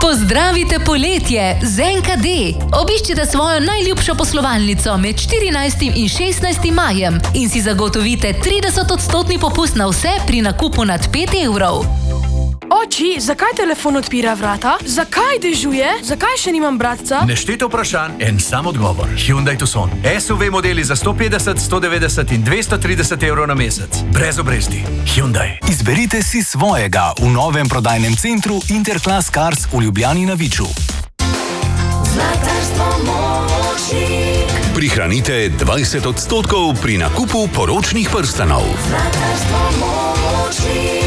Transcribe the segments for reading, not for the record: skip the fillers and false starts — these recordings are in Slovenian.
Pozdravite poletje z NKD. Obiščite svojo najljubšo poslovalnico med 14. in 16. majem in si zagotovite 30% popust na vse pri nakupu nad 5 evrov. Oči, zakaj telefon odpira vrata? Zakaj dežuje? Zakaj še nimam bratca? Nešteto vprašanj, en sam odgovor. Hyundai Tucson. SUV modeli za 150, 190 in 230 evrov na mesec. Brez obresti. Hyundai. Izberite si svojega v novem prodajnem centru Interclass Cars v Ljubljani na Viču. Zlatarstvo Močnik. Prihranite 20% pri nakupu poročnih prstanov. Zlatarstvo Močnik.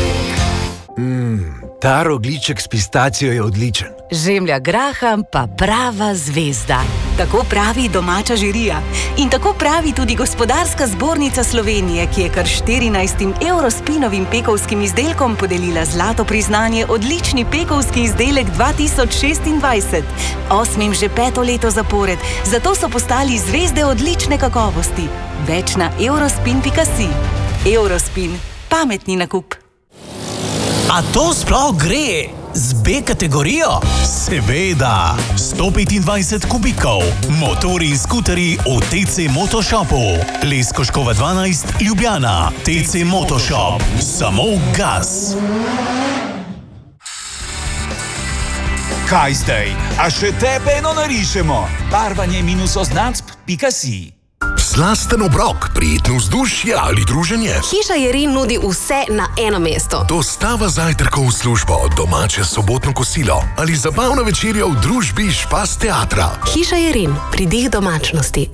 Ta rogljiček s pistacijo je odličen. Žemlja graham pa prava zvezda. Tako pravi domača žirija. In tako pravi tudi Gospodarska zbornica Slovenije, ki je kar 14 Eurospinovim pekovskim izdelkom podelila zlato priznanje odlični pekovski izdelek 2026. 8. že 5. leto zapored. Zato so postali zvezde odlične kakovosti. Več na eurospin.si. Eurospin. Pametni nakup. A to sploh gre z B kategorijo? Seveda! 125 kubikov, motori in skuteri v TC Motoshopu. Leskoškova 12, Ljubljana. TC Motoshop. Samo gas. Kaj zdaj? A še tebe eno narišemo? barvanje-označb.si. Slasten obrok, prijetno vzdušje ali druženje. Hiša Jerin nudi vse na eno mesto. Dostava zajtrkov v službo, domače sobotno kosilo ali zabavna večerja v družbi Špas teatra. Hiša Jerin, pridih domačnosti.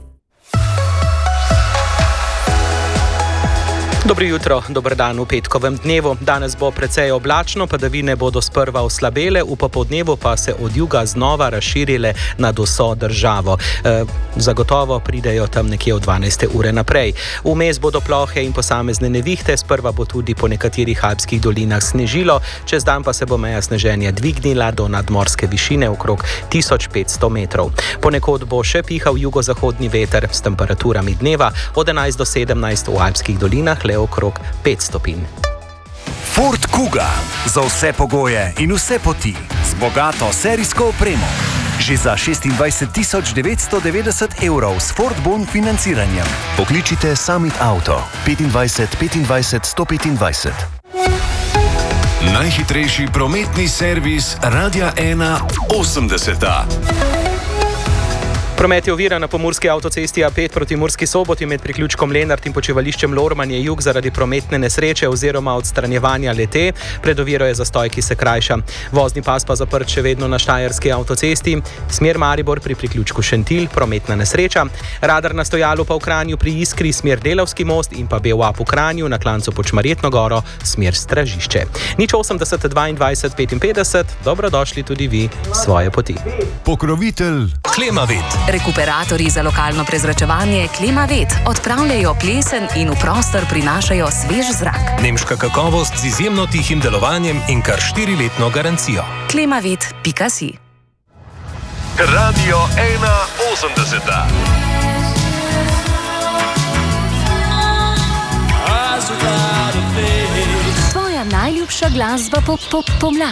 Dobro jutro, dober dan v petkovem dnevu. Danes bo precej oblačno, padavine bodo sprva oslabele, v popoldnevu pa se od juga znova razširile nad vso državo. Zagotovo pridejo tam nekje od 12. ure naprej. Vmes bodo plohe in posamezne nevihte, sprva bo tudi po nekaterih alpskih dolinah snežilo, čez dan pa se bo meja sneženja dvignila do nadmorske višine okrog 1500 metrov. Ponekod bo še pihal jugozahodni veter s temperaturami dneva od 11 do 17 v alpskih dolinah, okrog 5 stopinj. Ford Kuga. Za vse pogoje in vse poti. Z bogato serijsko opremo. Že za 26.990 evrov s Ford Bon financiranjem. Pokličite Summit Auto 25 25 125. Najhitrejši prometni servis Radia 1 80. Promet je oviran na pomurski avtocesti A5 proti Murski Soboti med priključkom Lenart in počivališčem Lormanje jug zaradi prometne nesreče oziroma odstranjevanja le-te. Pred oviro je zastoj, ki se krajša. Vozni pas pa zaprt še vedno na Štajerski avtocesti. Smer Maribor pri priključku Šentilj, prometna nesreča. Radar na stojalu pa v Kranju pri Iskri, smer Delavski most in pa BOAP v Kranju na klancu Počmarjetno goro, smer Stražišče. 080 22 55, dobrodošli tudi vi svoje poti. Pokrovitelj Klimavet. Rekuperatorji za lokalno prezračevanje Klimavet odpravljajo plesen in v prostor prinašajo svež zrak. Nemška kakovost z izjemno tihim delovanjem in kar 4-letno garancijo. Klimavet.si. Radio 1 80. Tvoja najljubša glasba pomladi.